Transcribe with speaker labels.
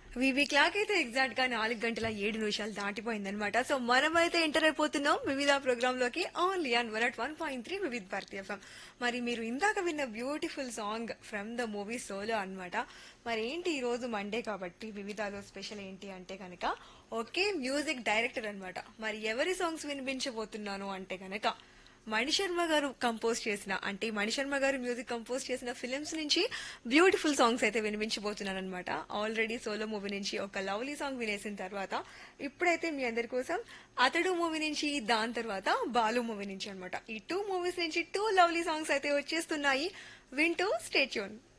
Speaker 1: వివి clock అయితే exact గా 4 గంటల 7 నిమిషాలు దాటిపోయిందనమాట. సో మనమైతే ఎంటర్ అయిపోతున్నాం వివిధ ప్రోగ్రామ్ లోకి ఓన్లీ ఆన్ 101.3 వివిధ భారతీయ ఎఫ్ఎం. మరి మీరు ఇందాక విన్న beautiful song from the movie solo అన్నమాట. మరి ఏంటి ఈ రోజు మండే కాబట్టి వివిధలో స్పెషల్ ఏంటి అంటే కనుక ఒకే మ్యూజిక్ డైరెక్టర్ అన్నమాట. మరి ఎవరి సాంగ్స్ వినిపించబోతున్నాను అంటే కనుక మణిశర్మ గారు కంపోజ్ చేసిన అంటే మణిశర్మ గారు మ్యూజిక్ కంపోజ్ చేసిన ఫిలిమ్స్ నుంచి బ్యూటిఫుల్ సాంగ్స్ అయితే వినిపించబోతున్నాను అనమాట. ఆల్రెడీ సోలో మూవీ నుంచి ఒక లవ్లీ సాంగ్ వినేసిన తర్వాత ఇప్పుడైతే మీ అందరి కోసం అతడు మూవీ నుంచి, దాని తర్వాత బాలు మూవీ నుంచి అనమాట. ఈ 2 మూవీస్ నుంచి 2 లవ్లీ సాంగ్స్ అయితే వచ్చేస్తున్నాయి. వింటూ స్టే ట్యూన్.